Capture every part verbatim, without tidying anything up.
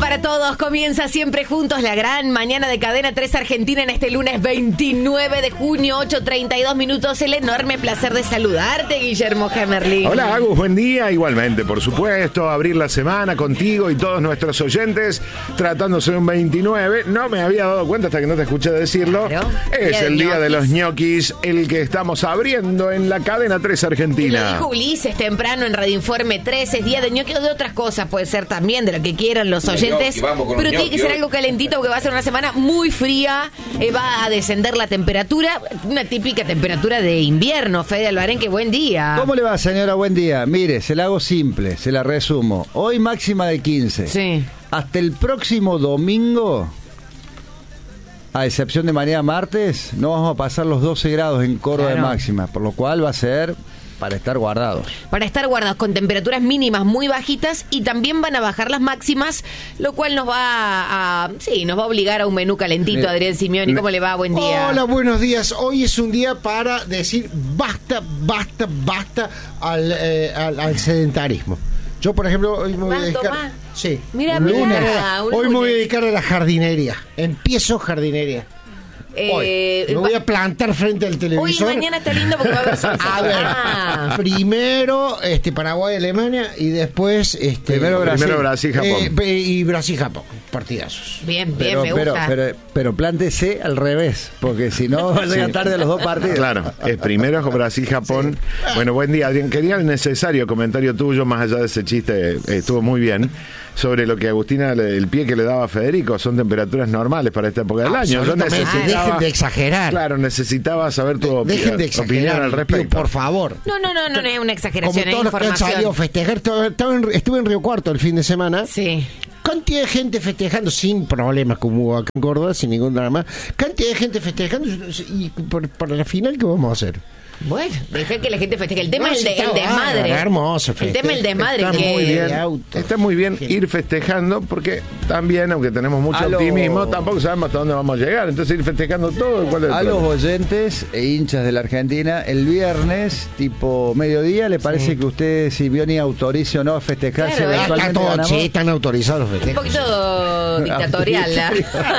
para todos, comienza siempre juntos la gran mañana de Cadena tres Argentina en este lunes veintinueve de junio, ocho treinta y dos minutos. El enorme placer de saludarte, Guillermo Gemerling. Hola, Agus, buen día. Igualmente, por supuesto, abrir la semana contigo y todos nuestros oyentes, tratándose de un veintinueve. No me había dado cuenta hasta que no te escuché decirlo. Claro. Es Día el de día de los ñoquis. ñoquis, el que estamos abriendo en la Cadena tres Lo Argentina. dijo Ulises temprano en Radio Informe tres, es día de ñoqui o de otras cosas, puede ser también de lo que quieran los oyentes, ñoqui, vamos con pero los tiene que ñoqui ser hoy. algo calentito porque va a ser una semana muy fría, eh, va a descender la temperatura, una típica temperatura de invierno. Fede Alvarenque, buen día. ¿Cómo le va, señora? Buen día. Mire, se la hago simple, se la resumo. Hoy máxima de quince. Sí. Hasta el próximo domingo, a excepción de mañana martes, no vamos a pasar los doce grados en Córdoba Claro. de máxima, por lo cual va a ser para estar guardados. Para estar guardados con temperaturas mínimas muy bajitas y también van a bajar las máximas, lo cual nos va a, sí, nos va a obligar a un menú calentito. Ne- Adrián Simeoni, ¿cómo le va? Buen día. Hola, buenos días. Hoy es un día para decir basta, basta, basta al, eh, al, al sedentarismo. Yo, por ejemplo, hoy me voy a Más, dedicar... Tomás. Sí. Mira, un mira, lunes. un Hoy me voy a lunes. dedicar a la jardinería. Empiezo jardinería. Hoy. Eh, Me voy a plantar frente al Hoy y televisor. mañana está lindo porque va a haber sol. A ver, Ah. primero este Paraguay, Alemania y después este Primero Brasil. Primero Brasil, Japón. eh, pe- y Brasil, Japón. Partidazos. Bien, bien, Pero, me pero, gusta. pero, pero plántese al revés, porque si no va a llegar tarde a los dos partidos. Claro, es primero Brasil-Japón. Bueno, buen día, Adrián. Quería el necesario comentario tuyo, más allá de ese chiste, eh, estuvo muy bien, sobre lo que Agustina, le- el pie que le daba a Federico, son temperaturas normales para esta época del año. Yo Absolutamente. necesitaba, Dejen de exagerar. Claro, necesitaba saber tu opi- Dejen de opinión exagerar, al les pido, respecto. por favor. No, no, no, no, no es una Como exageración, es todos los que han salido a información. festejar, estaba- estaba en- estuve en Río Cuarto el fin de semana. Sí. Cantidad de gente festejando sin problemas como hubo acá en Córdoba, sin ningún drama. Cantidad de gente festejando y por, para la final, ¿qué vamos a hacer? Bueno, deja que la gente festeje. El tema No, es sí, el, de, el está desmadre. bárbaro, hermoso El festejo. tema es el desmadre. Está que... muy bien, de auto. está muy bien Genial. ir festejando porque también, aunque tenemos mucho A lo- optimismo, tampoco sabemos hasta dónde vamos a llegar. Entonces ir festejando todo. ¿Cuál es el A los problema? oyentes e hinchas de la Argentina, el viernes, tipo mediodía, ¿le parece que usted, Simeoni, autorice o no a festejarse Claro, ¿eh? Está eventualmente todo, ganamos? sí, están autorizados los Un festejos. poquito dictatorial. ¿la?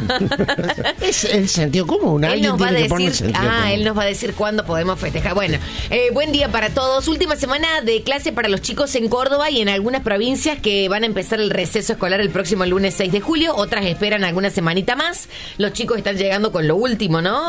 Es el sentido común. Él Alguien nos va a tiene que poner decir, sentido ah, común. él nos va a decir cuándo podemos festejar. Bueno, eh, buen día para todos. Última semana de clase para los chicos en Córdoba y en algunas provincias que van a empezar el receso escolar el próximo lunes seis de julio. Otras esperan alguna semanita más. Los chicos están llegando con lo último, ¿no?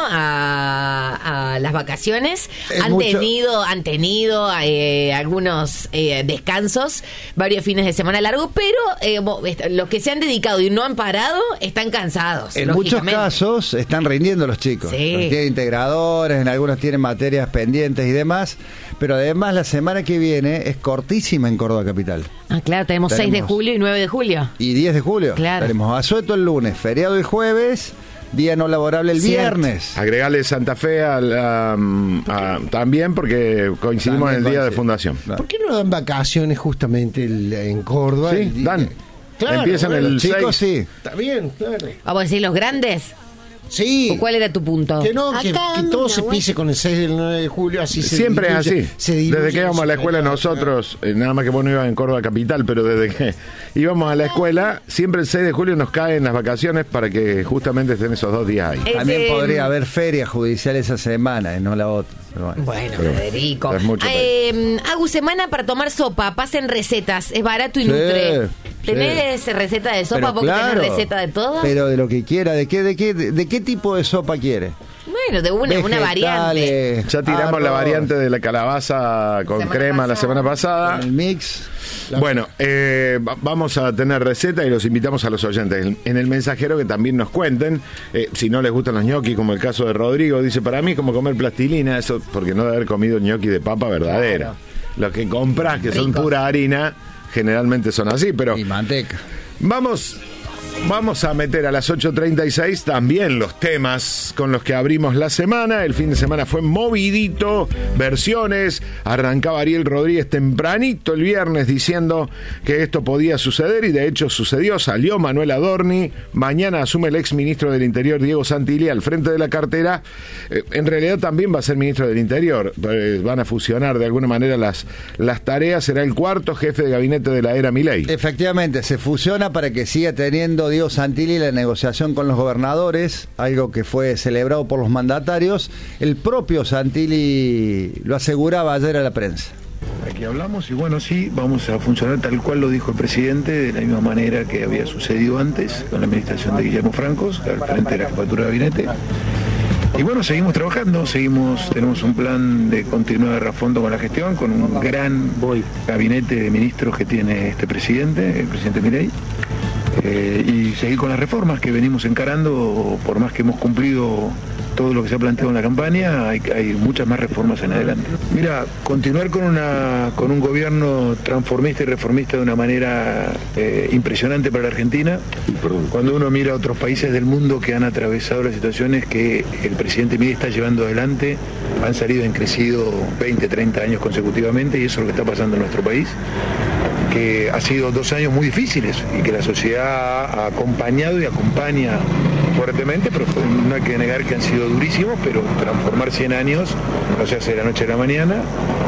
A, a las vacaciones. Es han, mucho- tenido, han tenido eh, algunos eh, descansos, varios fines de semana largos, pero eh, bo- est- los que se han dedicado y no han parado están cansados. En muchos lógicamente. casos están rindiendo los chicos. Sí. Los tienen integradores, en algunos tienen materias pendientes y demás. Pero además la semana que viene es cortísima en Córdoba Capital. Ah, claro, tenemos, seis de Tenemos- julio y nueve de julio. Y diez de julio. Claro. Tenemos asueto el lunes, feriado el jueves, día no laborable el Cierto. viernes. Agregarle Santa Fe al, am, a- también porque coincidimos También en el día de coincide. fundación. Claro. ¿Por qué no dan vacaciones justamente el- en Córdoba? Sí, El día- dan. Claro, Empiezan bueno, el Chicos, seis. sí. Está bien, claro. ¿Vamos a decir los grandes? Sí. ¿O cuál era tu punto? Que no, que, Acá que anda todo una se vuelta. pise con el seis y el nueve de julio, así se Siempre es diluye, así. se diluye Desde que íbamos a la escuela sobre todo. nosotros, eh, nada más que vos no ibas en Córdoba Capital, pero desde que íbamos a la escuela, siempre el seis de julio nos caen las vacaciones para que justamente estén esos dos días ahí. Eh, También Ese- podría haber feria judicial esa semana y no la otra. Pero bueno. Bueno, Pero Federico. es mucho Eh, Hago semana para tomar sopa. Pasen recetas. Es barato y Sí, nutre. sí. ¿Tenés receta de sopa? Pero ¿Vos tenés claro, receta de todo? Pero de lo que quiera, ¿de qué, de qué, de, de qué tipo de sopa quiere? Bueno, de una, una variante. Vegetales, Ya tiramos la arroz, variante de la calabaza con Semana crema la pasada. semana pasada. con el mix. Bueno, eh, va- vamos a tener receta y los invitamos a los oyentes en- en el mensajero que también nos cuenten eh, si no les gustan los ñoquis, como el caso de Rodrigo. Dice, para mí es como comer plastilina, eso porque no de haber comido ñoqui de papa verdadera. Los que compras, que son Ricos. pura harina, generalmente son así, pero Y manteca. vamos Vamos a meter a las ocho treinta y seis también los temas con los que abrimos la semana. El fin de semana fue movidito, versiones. Arrancaba Ariel Rodríguez tempranito el viernes diciendo que esto podía suceder y de hecho sucedió. Salió Manuel Adorni. Mañana asume el ex ministro del Interior Diego Santilli al frente de la cartera. Eh, en realidad también va a ser ministro del Interior. Eh, van a fusionar de alguna manera las, las tareas. Será el cuarto jefe de gabinete de la era Milei. Efectivamente, se fusiona para que siga teniendo Diego Santilli la negociación con los gobernadores, algo que fue celebrado por los mandatarios. El propio Santilli lo aseguraba ayer a la prensa. Aquí hablamos y bueno, sí, vamos a funcionar tal cual lo dijo el presidente, de la misma manera que había sucedido antes con la administración de Guillermo Francos, al frente de la jefatura de gabinete. Y bueno, seguimos trabajando, seguimos, tenemos un plan de continuar a fondo con la gestión, con un gran gabinete de ministros que tiene este presidente, el presidente Milei. Eh, y seguir con las reformas que venimos encarando, por más que hemos cumplido todo lo que se ha planteado en la campaña, hay, hay muchas más reformas en adelante. Mira, continuar con una con un gobierno transformista y reformista de una manera eh, impresionante para la Argentina. Cuando uno mira a otros países del mundo que han atravesado las situaciones que el presidente Milei está llevando adelante, han salido en crecido veinte, treinta años consecutivamente, y eso es lo que está pasando en nuestro país, que ha sido dos años muy difíciles y que la sociedad ha acompañado y acompaña fuertemente, pero no hay que negar que han sido durísimos, pero transformar cien años no se hace de la noche a la mañana,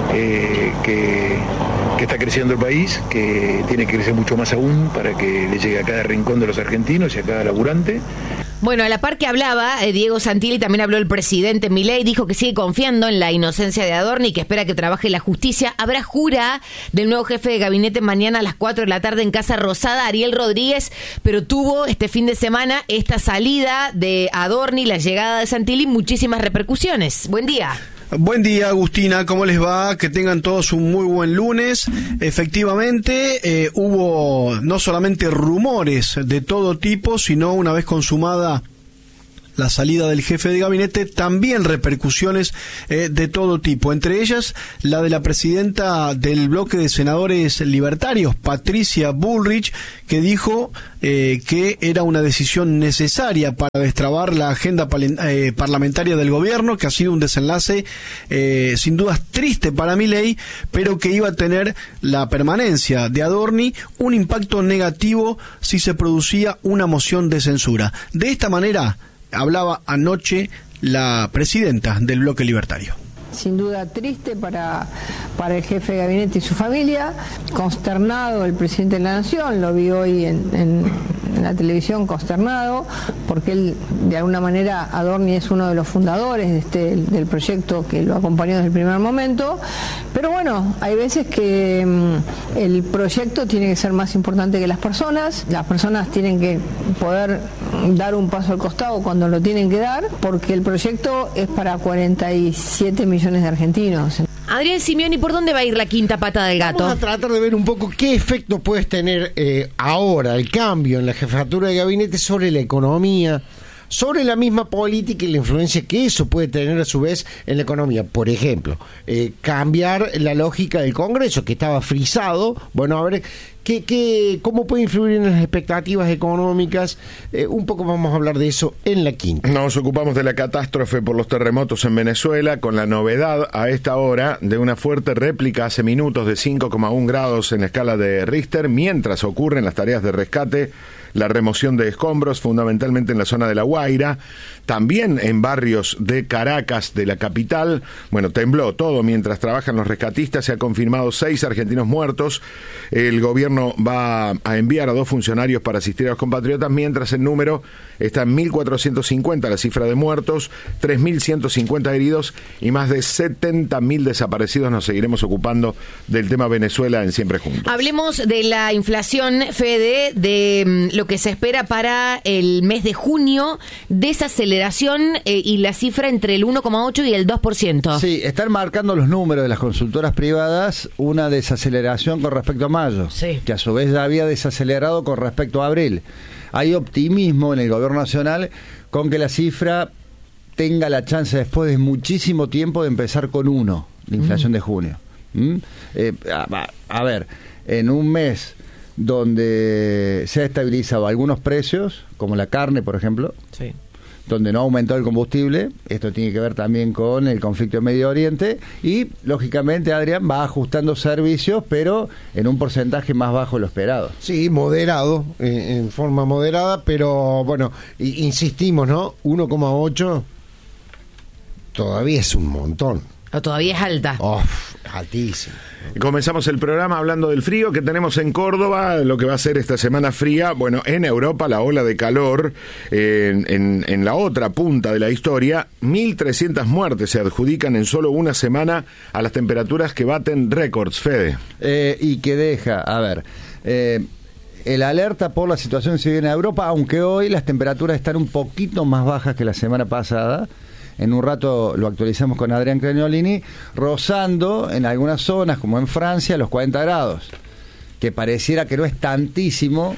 eh, que, que está creciendo el país, que tiene que crecer mucho más aún para que le llegue a cada rincón de los argentinos y a cada laburante. Bueno, a la par que hablaba eh, Diego Santilli, también habló el presidente Milei, dijo que sigue confiando en la inocencia de Adorni y que espera que trabaje la justicia. Habrá jura del nuevo jefe de gabinete mañana a las cuatro de la tarde en Casa Rosada, Ariel Rodríguez, pero tuvo este fin de semana esta salida de Adorni, la llegada de Santilli, muchísimas repercusiones. Buen día. Buen día, Agustina, ¿cómo les va? Que tengan todos un muy buen lunes. Efectivamente, eh, hubo no solamente rumores de todo tipo, sino una vez consumada la salida del jefe de gabinete, también repercusiones eh, de todo tipo, entre ellas la de la presidenta del bloque de senadores libertarios, Patricia Bullrich, que dijo eh, que era una decisión necesaria para destrabar la agenda eh, parlamentaria del gobierno, que ha sido un desenlace eh, sin dudas triste para Milei, pero que iba a tener la permanencia de Adorni un impacto negativo si se producía una moción de censura. De esta manera hablaba anoche la presidenta del bloque libertario. Sin duda triste para, para el jefe de gabinete y su familia, consternado el presidente de la Nación, lo vi hoy en, en, en la televisión consternado, porque él, de alguna manera, Adorni es uno de los fundadores de este, del proyecto que lo acompañó desde el primer momento, pero bueno, hay veces que um, el proyecto tiene que ser más importante que las personas, las personas tienen que poder dar un paso al costado cuando lo tienen que dar, porque el proyecto es para cuarenta y siete millones de argentinos. Adrián Simeoni, ¿por dónde va a ir la quinta pata del gato? Vamos a tratar de ver un poco qué efecto puede tener eh, ahora el cambio en la jefatura de gabinete sobre la economía, sobre la misma política y la influencia que eso puede tener a su vez en la economía. Por ejemplo, eh, cambiar la lógica del Congreso, que estaba frisado. Bueno, a ver, ¿qué, qué, ¿cómo puede influir en las expectativas económicas? Eh, un poco vamos a hablar de eso en la quinta. Nos ocupamos de la catástrofe por los terremotos en Venezuela, con la novedad a esta hora de una fuerte réplica hace minutos de cinco coma uno grados en la escala de Richter, mientras ocurren las tareas de rescate, la remoción de escombros, fundamentalmente en la zona de La Guaira, también en barrios de Caracas, de la capital. Bueno, tembló todo mientras trabajan los rescatistas. Se ha confirmado seis argentinos muertos. El gobierno va a enviar a dos funcionarios para asistir a los compatriotas, mientras el número está en mil cuatrocientos cincuenta, la cifra de muertos, tres mil ciento cincuenta heridos y más de setenta mil desaparecidos. Nos seguiremos ocupando del tema Venezuela en Siempre Juntos. Hablemos de la inflación, Fede, de lo que se espera para el mes de junio, desaceleración eh, y la cifra entre el uno coma ocho y el dos por ciento. Sí, están marcando los números de las consultoras privadas una desaceleración con respecto a mayo, sí, que a su vez ya había desacelerado con respecto a abril. Hay optimismo en el gobierno nacional con que la cifra tenga la chance después de muchísimo tiempo de empezar con uno, la inflación mm. de junio. ¿Mm? Eh, a, a ver, en un mes donde se ha estabilizado algunos precios, como la carne, por ejemplo, Sí. donde no ha aumentado el combustible. Esto tiene que ver también con el conflicto en Medio Oriente y, lógicamente, Adrián va ajustando servicios, pero en un porcentaje más bajo de lo esperado. Sí, moderado, eh, en forma moderada, pero bueno, i- insistimos, ¿no? uno coma ocho todavía es un montón. O todavía es alta. Uf, altísimo. Comenzamos el programa hablando del frío que tenemos en Córdoba, lo que va a ser esta semana fría. Bueno, en Europa la ola de calor, eh, en, en, en la otra punta de la historia, mil trescientas muertes se adjudican en solo una semana a las temperaturas que baten récords, Fede. Eh, y que deja, a ver, eh, el alerta por la situación que se vive en Europa, aunque hoy las temperaturas están un poquito más bajas que la semana pasada. En un rato lo actualizamos con Adrián Craniolini, rozando en algunas zonas, como en Francia, los cuarenta grados, que pareciera que no es tantísimo,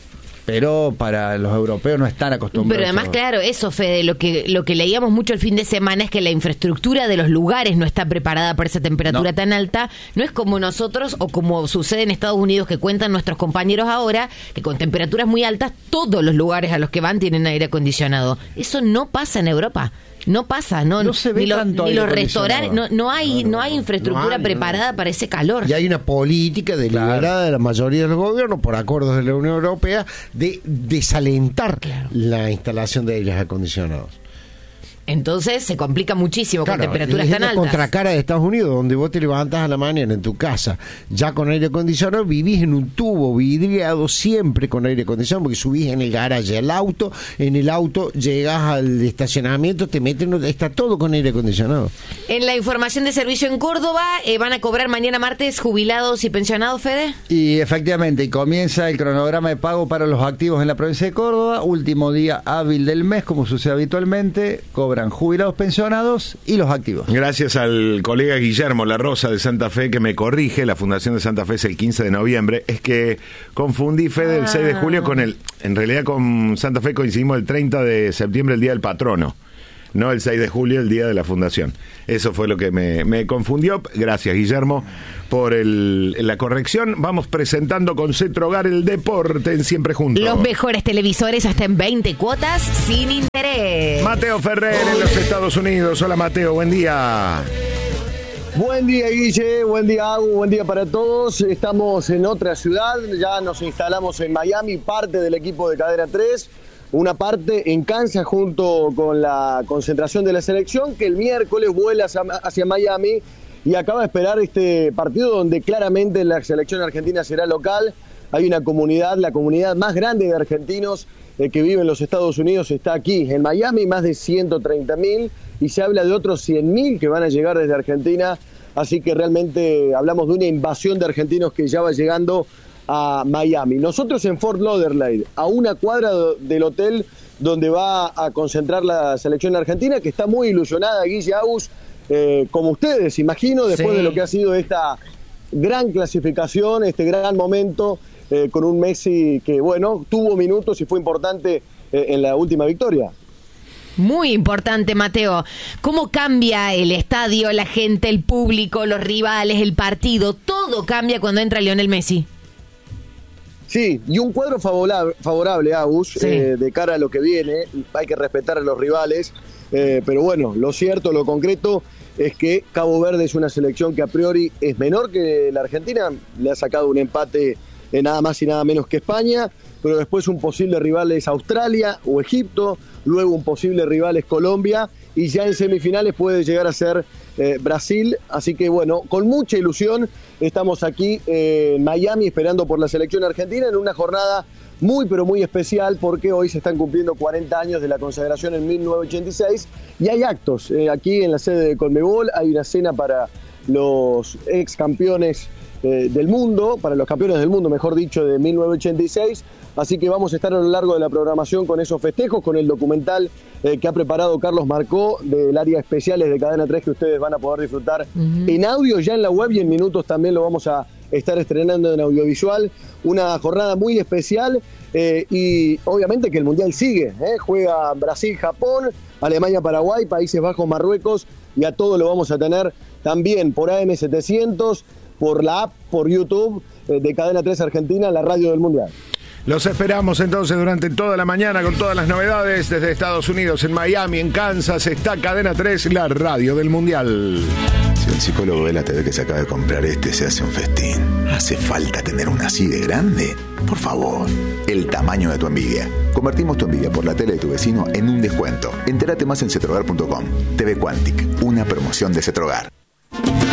pero para los europeos no están acostumbrados. Pero además, claro, eso, Fede, lo que lo que leíamos mucho el fin de semana es que la infraestructura de los lugares no está preparada para esa temperatura No. tan alta. No es como nosotros o como sucede en Estados Unidos, que cuentan nuestros compañeros ahora, que con temperaturas muy altas todos los lugares a los que van tienen aire acondicionado. Eso no pasa en Europa. No pasa, no, No se ve ni, lo- tanto ni aire los restaurantes, no, acondicionado. no hay no hay infraestructura No hay, preparada para ese calor. Y hay una política deliberada de la mayoría de los gobiernos, por acuerdos de la Unión Europea, de desalentar la instalación de aires acondicionados. Entonces se complica muchísimo Claro, con temperaturas es tan la altas. contracara de Estados Unidos, donde vos te levantas a la mañana en tu casa, ya con aire acondicionado, vivís en un tubo vidriado, siempre con aire acondicionado, porque subís en el garaje al auto, en el auto llegás al estacionamiento, te meten, está todo con aire acondicionado. En la información de servicio en Córdoba, eh, van a cobrar mañana martes jubilados y pensionados, Fede. Y efectivamente, y comienza el cronograma de pago para los activos en la provincia de Córdoba, último día hábil del mes, como sucede habitualmente, cobran jubilados, pensionados y los activos. Gracias al colega Guillermo La Rosa de Santa Fe que me corrige, la Fundación de Santa Fe es el quince de noviembre, es que confundí Fede el seis de julio con el, en realidad con Santa Fe coincidimos el treinta de septiembre, el día del patrono, no el seis de julio, el día de la fundación. Eso fue lo que me, me confundió. Gracias, Guillermo, por el, la corrección. Vamos presentando con Cetrogar el deporte en Siempre Juntos. Los mejores televisores hasta en veinte cuotas sin interés. Mateo Ferrer en los Estados Unidos. Hola, Mateo, buen día. Buen día, Guille, buen día, Agu, buen día para todos. Estamos en otra ciudad, ya nos instalamos en Miami, parte del equipo de Cadena tres, una parte en Kansas junto con la concentración de la selección, que el miércoles vuela hacia, hacia Miami y acaba de esperar este partido donde claramente la selección argentina será local. Hay una comunidad, la comunidad más grande de argentinos eh, que vive en los Estados Unidos está aquí, en Miami, más de ciento treinta mil, y se habla de otros cien mil que van a llegar desde Argentina, así que realmente hablamos de una invasión de argentinos que ya va llegando a Miami. Nosotros en Fort Lauderdale, a una cuadra del hotel donde va a concentrar la selección argentina, que está muy ilusionada, Guille, Agus, eh, como ustedes, imagino, después Sí. de lo que ha sido esta gran clasificación, este gran momento, eh, con un Messi que, bueno, tuvo minutos y fue importante eh, en la última victoria. Muy importante, Mateo. ¿Cómo cambia el estadio, la gente, el público, los rivales, el partido? Todo cambia cuando entra Lionel Messi. Sí, y un cuadro favorable, favorable Agus, Sí. eh, de cara a lo que viene. Hay que respetar a los rivales, eh, pero bueno, lo cierto, lo concreto es que Cabo Verde es una selección que a priori es menor que la Argentina, le ha sacado un empate de nada más y nada menos que España, pero después un posible rival es Australia o Egipto, luego un posible rival es Colombia, y ya en semifinales puede llegar a ser eh, Brasil, así que bueno, con mucha ilusión estamos aquí eh, en Miami esperando por la selección argentina en una jornada muy pero muy especial porque hoy se están cumpliendo cuarenta años de la consagración en mil novecientos ochenta y seis y hay actos eh, aquí en la sede de Conmebol, hay una cena para los ex campeones eh, del mundo, para los campeones del mundo mejor dicho de mil novecientos ochenta y seis, así que vamos a estar a lo largo de la programación con esos festejos, con el documental eh, que ha preparado Carlos Marcó del área especiales de Cadena tres que ustedes van a poder disfrutar uh-huh. en audio ya en la web y en minutos también lo vamos a estar estrenando en audiovisual, una jornada muy especial eh, y obviamente que el Mundial sigue, ¿eh? Juega Brasil, Japón, Alemania, Paraguay, Países Bajos, Marruecos y a todo lo vamos a tener también por A M setecientos por la app, por YouTube eh, de Cadena tres Argentina, la radio del Mundial. Los esperamos entonces durante toda la mañana con todas las novedades desde Estados Unidos, en Miami, en Kansas, está Cadena tres, la radio del Mundial. Si el psicólogo ve la T V que se acaba de comprar este, se hace un festín. ¿Hace falta tener una así de grande? Por favor, el tamaño de tu envidia. Convertimos tu envidia por la tele de tu vecino en un descuento. Entérate más en cetrogar punto com. T V Quantic, una promoción de Cetrogar.